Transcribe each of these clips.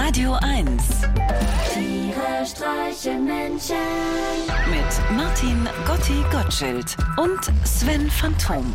Radio 1. Tiere streichen Menschen. Mit Martin Gotti Gottschild und Sven Phantom.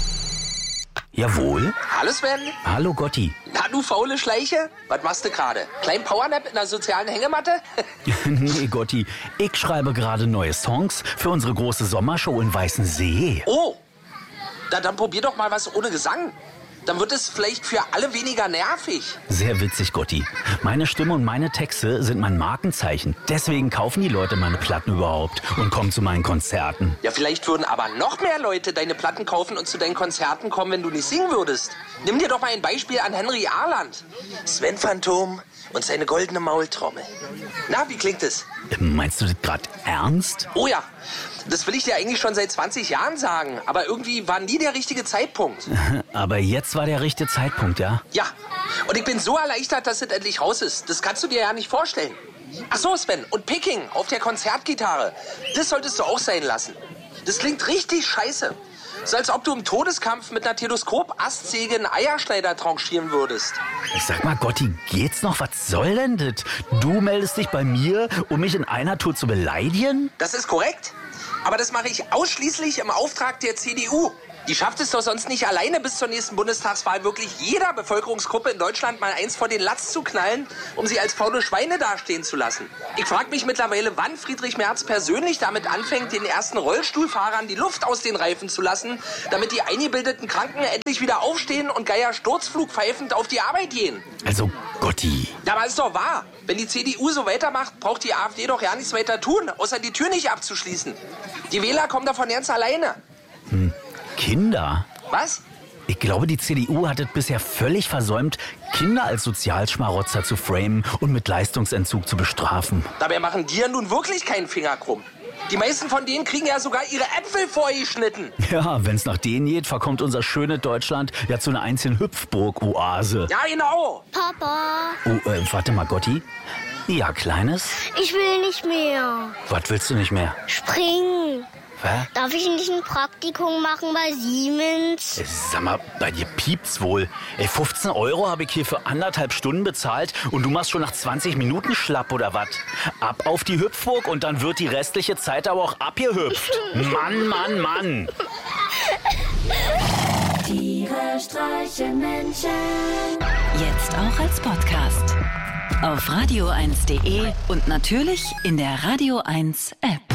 Jawohl. Hallo Sven. Hallo Gotti. Na du faule Schleiche, was machst du gerade? Kleinen Powernap in der sozialen Hängematte? Nee, Gotti, ich schreibe gerade neue Songs für unsere große Sommershow in Weißensee. Oh, dann probier doch mal was ohne Gesang. Dann wird es vielleicht für alle weniger nervig. Sehr witzig, Gotti. Meine Stimme und meine Texte sind mein Markenzeichen. Deswegen kaufen die Leute meine Platten überhaupt und kommen zu meinen Konzerten. Ja, vielleicht würden aber noch mehr Leute deine Platten kaufen und zu deinen Konzerten kommen, wenn du nicht singen würdest. Nimm dir doch mal ein Beispiel an Henry Arland. Sven Phantom und seine goldene Maultrommel. Na, wie klingt es? Meinst du das gerade ernst? Oh ja, das will ich dir eigentlich schon seit 20 Jahren sagen. Aber irgendwie war nie der richtige Zeitpunkt. Aber jetzt war der richtige Zeitpunkt, ja? Ja, und ich bin so erleichtert, dass es endlich raus ist. Das kannst du dir ja nicht vorstellen. Ach so, Sven, und Picking auf der Konzertgitarre, das solltest du auch sein lassen. Das klingt richtig scheiße. So als ob du im Todeskampf mit einer Teleskop-Astsäge einen Eierschneider tranchieren würdest. Ich sag mal, Gotti, geht's noch? Was soll denn das? Du meldest dich bei mir, um mich in einer Tour zu beleidigen? Das ist korrekt. Aber das mache ich ausschließlich im Auftrag der CDU. Die schafft es doch sonst nicht alleine bis zur nächsten Bundestagswahl wirklich jeder Bevölkerungsgruppe in Deutschland mal eins vor den Latz zu knallen, um sie als faule Schweine dastehen zu lassen. Ich frage mich mittlerweile, wann Friedrich Merz persönlich damit anfängt, den ersten Rollstuhlfahrern die Luft aus den Reifen zu lassen, damit die eingebildeten Kranken endlich wieder aufstehen und Geier sturzflugpfeifend auf die Arbeit gehen. Also, Gotti. Ja, aber ist doch wahr. Wenn die CDU so weitermacht, braucht die AfD doch ja nichts weiter tun, außer die Tür nicht abzuschließen. Die Wähler kommen davon ganz alleine. Kinder? Was? Ich glaube, die CDU hat es bisher völlig versäumt, Kinder als Sozialschmarotzer zu framen und mit Leistungsentzug zu bestrafen. Dabei machen die ja nun wirklich keinen Finger krumm. Die meisten von denen kriegen ja sogar ihre Äpfel vorgeschnitten. Ja, wenn's nach denen geht, verkommt unser schönes Deutschland ja zu einer einzigen Hüpfburg-Oase. Ja, genau. Papa, Oh, warte mal, Gotti. Ja, Kleines? ich will nicht mehr. Was willst du nicht mehr? Springen. Hä? Darf ich nicht ein Praktikum machen bei Siemens? Sag mal, bei dir piept's wohl. 15 € habe ich hier für 1,5 Stunden bezahlt und du machst schon nach 20 Minuten schlapp oder was? Ab auf die Hüpfburg und dann wird die restliche Zeit aber auch abgehüpft. Mann, Mann, Mann. Tiere streichen Menschen. Jetzt auch als Podcast. Auf radio1.de und natürlich in der Radio 1 App.